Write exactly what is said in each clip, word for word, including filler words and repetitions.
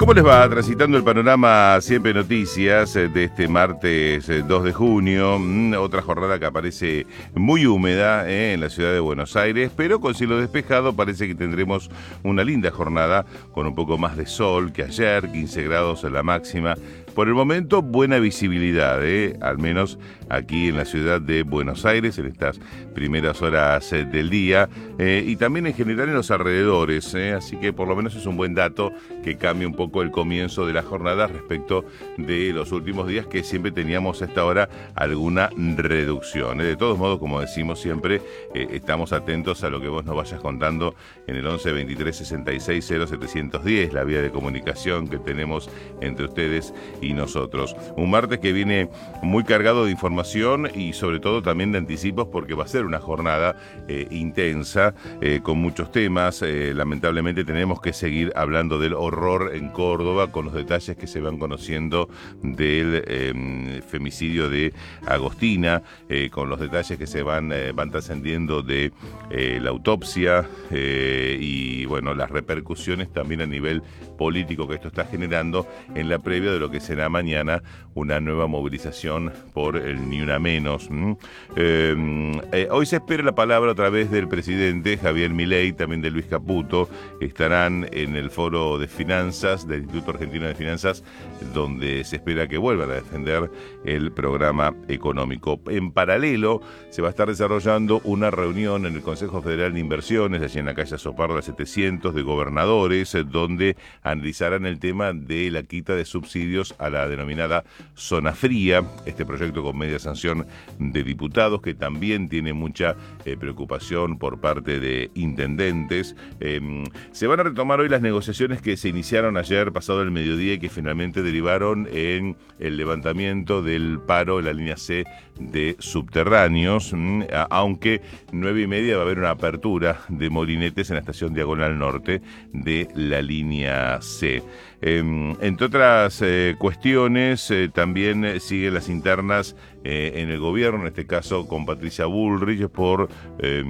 ¿Cómo les va? Transitando el panorama Siempre Noticias de este martes dos de junio, otra jornada que aparece muy húmeda eh, en la ciudad de Buenos Aires, pero con cielo despejado parece que tendremos una linda jornada con un poco más de sol que ayer, quince grados en la máxima. Por el momento, buena visibilidad, eh, al menos aquí en la ciudad de Buenos Aires, en estas primeras horas eh, del día, eh, y también en general en los alrededores, eh, así que por lo menos es un buen dato que cambia un poco el comienzo de la jornada respecto de los últimos días, que siempre teníamos a esta hora alguna reducción. Eh. De todos modos, como decimos siempre, eh, estamos atentos a lo que vos nos vayas contando en el once veintitrés sesenta y seis cero setecientos diez, la vía de comunicación que tenemos entre ustedes y nosotros. Un martes que viene muy cargado de información y sobre todo también de anticipos, porque va a ser una jornada eh, intensa eh, con muchos temas. Eh, lamentablemente tenemos que seguir hablando del horror en Córdoba con los detalles que se van conociendo del eh, femicidio de Agostina, eh, con los detalles que se van, eh, van trascendiendo de eh, la autopsia eh, y bueno, las repercusiones también a nivel político que esto está generando en la previa de lo que será mañana una nueva movilización por el Ni Una Menos. ¿Mm? Eh, eh, hoy se espera la palabra otra vez del presidente Javier Milei, también de Luis Caputo. Estarán en el foro de finanzas del Instituto Argentino de Finanzas, donde se espera que vuelvan a defender el programa económico. En paralelo, se va a estar desarrollando una reunión en el Consejo Federal de Inversiones, allí en la calle Soparra setecientos, de gobernadores, donde analizarán el tema de la quita de subsidios a la denominada zona fría, este proyecto con media sanción de diputados que también tiene mucha eh, preocupación por parte de intendentes. Eh, se van a retomar hoy las negociaciones que se iniciaron ayer pasado el mediodía y que finalmente derivaron en el levantamiento del paro en la línea C de subterráneos, mmm, aunque nueve y media va a haber una apertura de molinetes en la estación Diagonal Norte de la línea C. Eh, entre otras eh, cuestiones, eh, también eh, siguen las internas eh, en el gobierno, en este caso con Patricia Bullrich, por eh,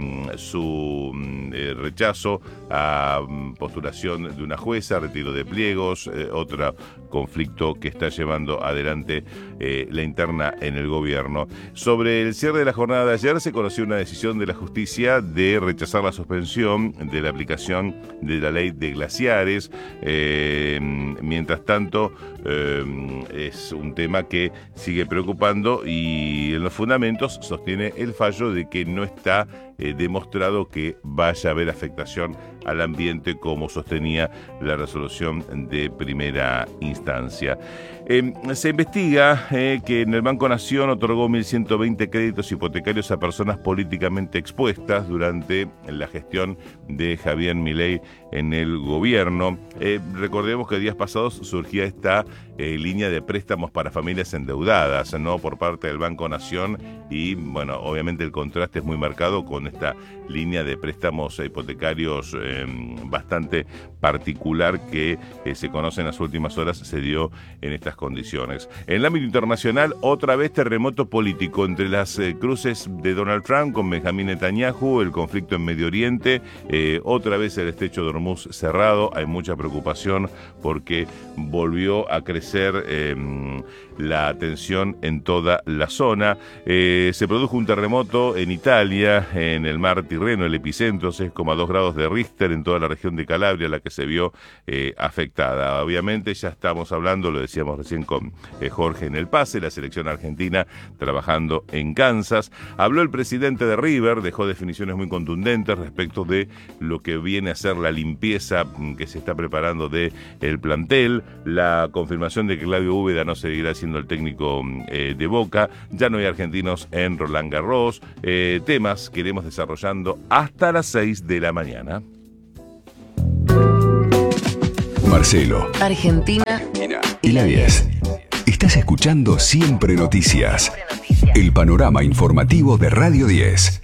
su eh, rechazo a postulación de una jueza, retiro de pliegos, eh, otro conflicto que está llevando adelante eh, la interna en el gobierno. Sobre el cierre de la jornada de ayer, se conoció una decisión de la justicia de rechazar la suspensión de la aplicación de la ley de glaciares. Eh, mientras tanto, eh, es un tema que sigue preocupando y en los fundamentos sostiene el fallo de que no está eh, demostrado que vaya a haber afectación al ambiente, como sostenía la resolución de primera instancia. Eh, se investiga eh, que en el Banco Nación otorgó mil ciento veinte créditos hipotecarios a personas políticamente expuestas durante la gestión de Javier Milei en el gobierno. Eh, recordemos que días pasados surgía esta eh, línea de préstamos para familias endeudadas, ¿no?, por parte del Banco Nación, y bueno, obviamente el contraste es muy marcado con esta línea de préstamos hipotecarios eh, bastante particular que eh, se conoce en las últimas horas, se dio en estas condiciones. En el ámbito internacional, otra vez terremoto político entre las eh, cruces de Donald Trump con Benjamín Netanyahu, el conflicto en Medio Oriente, eh, otra vez el estrecho de Hormuz cerrado. Hay mucha preocupación porque volvió a crecer eh, la tensión en toda la zona. Eh, se produjo un terremoto en Italia, en el mar Tirreno, el epicentro, seis coma dos grados de Richter en toda la región de Calabria, la que se vio eh, afectada. Obviamente ya estamos hablando, lo decíamos recién con eh, Jorge en el pase, la selección argentina trabajando en Kansas. Habló el presidente de River, dejó definiciones muy contundentes respecto de lo que viene a ser la limpieza que se está preparando de el plantel, la confirmación de que Claudio Úbeda no seguirá siendo el técnico eh, de Boca, ya no hay argentinos en Roland Garros, eh, temas que iremos desarrollando hasta las seis de la mañana. Marcelo, Argentina y la diez. Estás escuchando Siempre Noticias, el panorama informativo de Radio diez.